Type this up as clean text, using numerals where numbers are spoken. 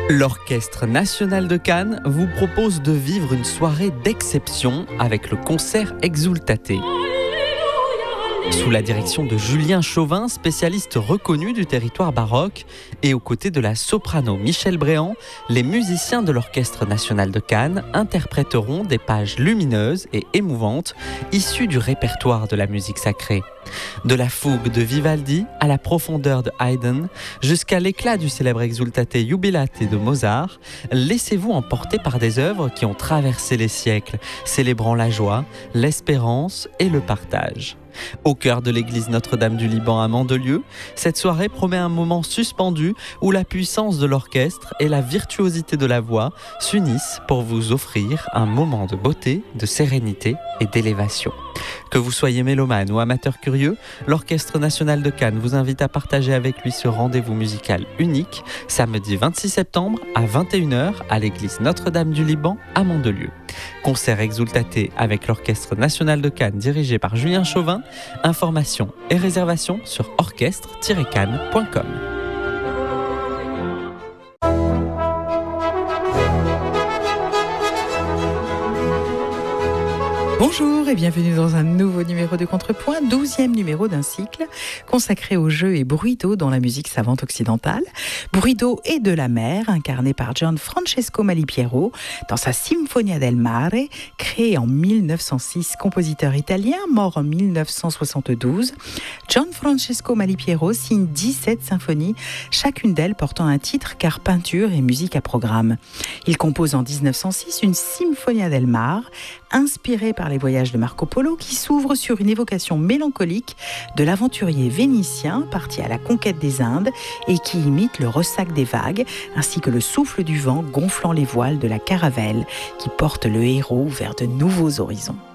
L'Orchestre national de Cannes vous propose de vivre une soirée d'exception avec le concert Exultate. Sous la direction de Julien Chauvin, spécialiste reconnu du territoire baroque, et aux côtés de la soprano Michèle Bréant, les musiciens de l'Orchestre national de Cannes interpréteront des pages lumineuses et émouvantes issues du répertoire de la musique sacrée. De la fougue de Vivaldi à la profondeur de Haydn, jusqu'à l'éclat du célèbre Exultate Jubilate de Mozart, laissez-vous emporter par des œuvres qui ont traversé les siècles, célébrant la joie, l'espérance et le partage. Au cœur de l'église Notre-Dame du Liban à Mandelieu, cette soirée promet un moment suspendu où la puissance de l'orchestre et la virtuosité de la voix s'unissent pour vous offrir un moment de beauté, de sérénité et d'élévation. Que vous soyez mélomane ou amateur curieux, l'Orchestre national de Cannes vous invite à partager avec lui ce rendez-vous musical unique, samedi 26 septembre à 21h à l'église Notre-Dame du Liban à Mandelieu. Concert Exultate avec l'Orchestre national de Cannes dirigé par Julien Chauvin. Informations et réservations sur orchestre-cannes.com. Bonjour et bienvenue dans un nouveau numéro de Contrepoint, 12e numéro d'un cycle consacré aux jeux et bruits d'eau dans la musique savante occidentale. Bruits d'eau et de la mer, incarné par Gianfrancesco Malipiero dans sa Sinfonia del Mare, créée en 1906, compositeur italien, mort en 1972. Gianfrancesco Malipiero signe 17 symphonies, chacune d'elles portant un titre car peinture et musique à programme. Il compose en 1906 une Sinfonia del Mar, inspirée par les voyages de Marco Polo, qui s'ouvre sur une évocation mélancolique de l'aventurier vénitien parti à la conquête des Indes et qui imite le ressac des vagues ainsi que le souffle du vent gonflant les voiles de la caravelle qui porte le héros vers de nouveaux horizons.